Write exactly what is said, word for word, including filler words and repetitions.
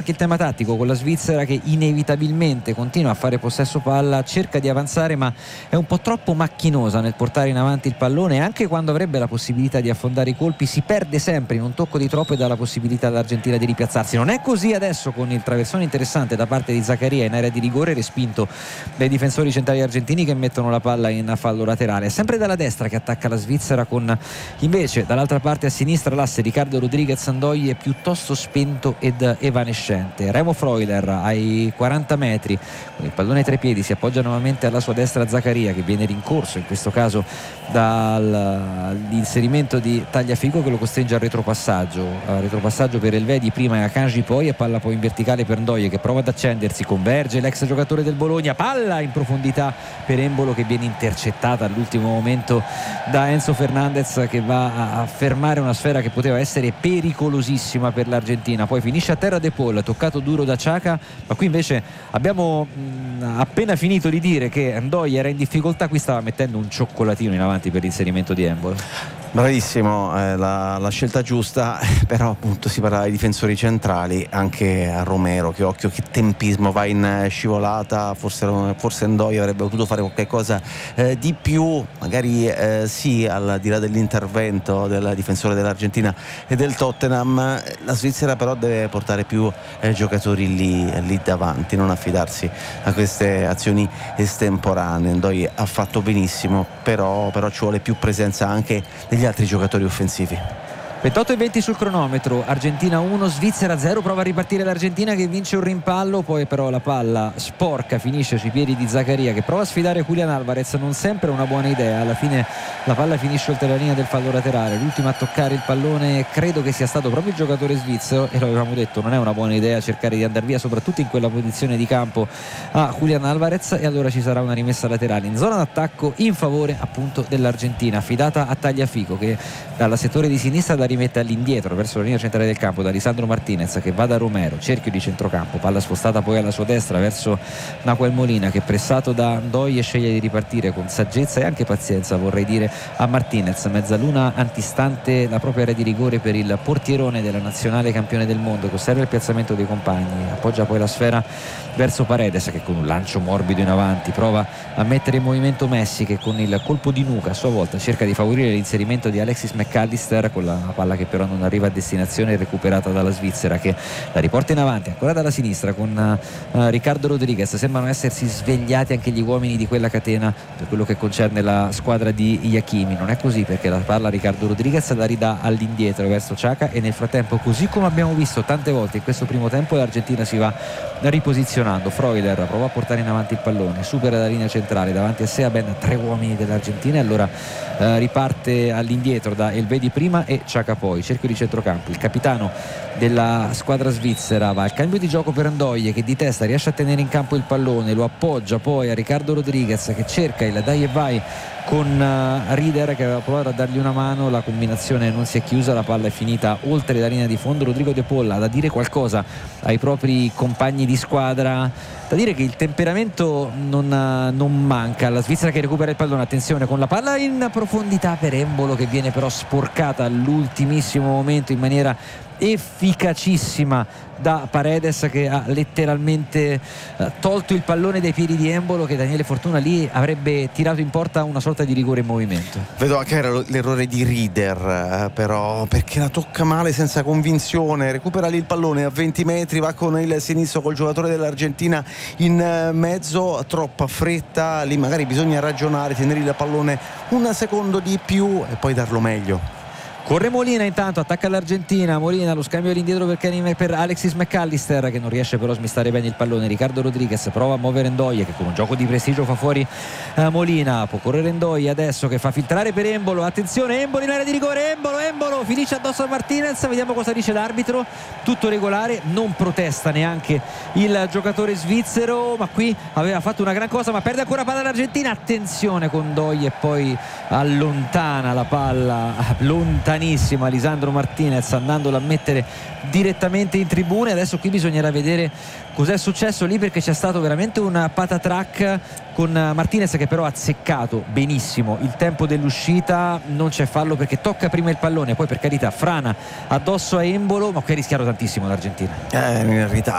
anche il tema tattico, con la Svizzera che inevitabilmente continua a fare possesso palla, cerca di avanzare ma è un po' troppo macchinosa nel portare in avanti il pallone, e anche quando avrebbe la possibilità di affondare i colpi si perde sempre in un tocco di troppo e dà la possibilità all'Argentina di ripiazzarsi. Non è così adesso, con il traversone interessante da parte di Zaccaria in area di rigore, respinto dai difensori centrali argentini che mettono la palla in fallo laterale. È sempre dalla destra che attacca la Svizzera, con invece dall'altra parte a sinistra l'asse Ricardo Rodriguez Ndoye piuttosto spento ed evanescente. Remo Freuler ai quaranta metri con il pallone tra i piedi si appoggia nuovamente alla sua destra Zaccaria, che viene rincorso in questo caso dall'inserimento di Tagliafico, che lo costringe al retropassaggio al retropassaggio per Elvedi prima e Akanji poi, e palla poi in verticale per Ndoye che prova ad accendersi, converge l'ex giocatore del Bologna, palla in profondità per Embolo che viene intercettata all'ultimo momento da Enzo Fernandez, che va a fermare una sfera che poteva essere pericolosissima per l'Argentina. Poi finisce a terra De Paul, toccato duro da Xhaka, ma qui invece abbiamo mh, appena finito di dire che Ndoye era in difficoltà, qui stava mettendo un cioccolatino in avanti per l'inserimento di Embolo. Bravissimo, eh, la, la scelta giusta, però appunto si parla dei difensori centrali, anche a Romero, che occhio che tempismo, va in scivolata, forse, forse Ndoye avrebbe potuto fare qualche cosa eh, di più, magari eh, sì, al di là dell'intervento del difensore dell'Argentina e del Tottenham. La Svizzera però deve portare più eh, giocatori lì, lì davanti, non affidarsi a queste azioni estemporanee. Ndoye ha fatto benissimo, però, però ci vuole più presenza anche degli altri giocatori offensivi. ventotto e venti sul cronometro, Argentina uno, Svizzera zero, prova a ripartire l'Argentina che vince un rimpallo, poi però la palla sporca finisce sui piedi di Zaccaria che prova a sfidare Julián Álvarez, non sempre una buona idea, alla fine la palla finisce oltre la linea del fallo laterale, l'ultimo a toccare il pallone credo che sia stato proprio il giocatore svizzero, e lo avevamo detto, non è una buona idea cercare di andare via soprattutto in quella posizione di campo a Julián Álvarez, e allora ci sarà una rimessa laterale in zona d'attacco in favore appunto dell'Argentina, affidata a Tagliafico che dal settore di sinistra da rimette all'indietro verso la linea centrale del campo da Lisandro Martinez che va da Romero, cerchio di centrocampo, palla spostata poi alla sua destra verso Nahuel Molina che pressato da Ndoye sceglie di ripartire con saggezza e anche pazienza, vorrei dire, a Martinez, mezzaluna antistante la propria area di rigore per il portierone della nazionale campione del mondo che osserva il piazzamento dei compagni, appoggia poi la sfera verso Paredes che con un lancio morbido in avanti prova a mettere in movimento Messi che con il colpo di nuca a sua volta cerca di favorire l'inserimento di Alexis McAllister con la palla che però non arriva a destinazione, recuperata dalla Svizzera che la riporta in avanti ancora dalla sinistra con uh, Ricardo Rodriguez. Sembrano essersi svegliati anche gli uomini di quella catena per quello che concerne la squadra di Iachimi. Non è così, perché la palla Ricardo Rodriguez la ridà all'indietro verso Xhaka e nel frattempo, così come abbiamo visto tante volte in questo primo tempo, l'Argentina si va riposizionando. Freuler prova a portare in avanti il pallone, supera la linea centrale, davanti a sé ha ben tre uomini dell'Argentina e allora uh, riparte all'indietro da Elvedi prima e Xhaka poi, cerchio di centrocampo, il capitano della squadra svizzera va al cambio di gioco per Ndoye che di testa riesce a tenere in campo il pallone, lo appoggia poi a Ricardo Rodriguez che cerca il dai e vai con uh, Rieder che aveva provato a dargli una mano, la combinazione non si è chiusa, la palla è finita oltre la linea di fondo. Rodrigo De Paul ha da dire qualcosa ai propri compagni di squadra, da dire che il temperamento non, uh, non manca. La Svizzera che recupera il pallone, attenzione con la palla in profondità per Embolo che viene però sporcata all'ultimissimo momento in maniera efficacissima da Paredes che ha letteralmente eh, tolto il pallone dai piedi di Embolo, che Daniele Fortuna lì avrebbe tirato in porta una sorta di rigore in movimento. Vedo anche era l'errore di Rieder eh, però perché la tocca male senza convinzione, recupera lì il pallone a venti metri, va con il sinistro col giocatore dell'Argentina in eh, mezzo, troppa fretta lì, magari bisogna ragionare, tenere il pallone un secondo di più e poi darlo meglio. Corre Molina, intanto attacca l'Argentina. Molina, lo scambio all'indietro per, Kenny, per Alexis McAllister che non riesce però a smistare bene il pallone. Ricardo Rodriguez prova a muovere Ndoye che con un gioco di prestigio fa fuori eh, Molina. Può correre Ndoye adesso che fa filtrare per Embolo, attenzione Embolo in area di rigore, Embolo, Embolo finisce addosso a Martinez, vediamo cosa dice l'arbitro. Tutto regolare, non protesta neanche il giocatore svizzero, ma qui aveva fatto una gran cosa, ma perde ancora palla l'Argentina. Attenzione con Ndoye e poi allontana la palla lontanissima Lisandro Martinez andandola a mettere direttamente in tribune. Adesso qui bisognerà vedere cos'è successo lì, perché c'è stato veramente un patatrack con Martinez che però ha azzeccato benissimo il tempo dell'uscita. Non c'è fallo perché tocca prima il pallone, poi per carità frana addosso a Embolo, ma qui ha rischiato tantissimo l'Argentina. Eh, in realtà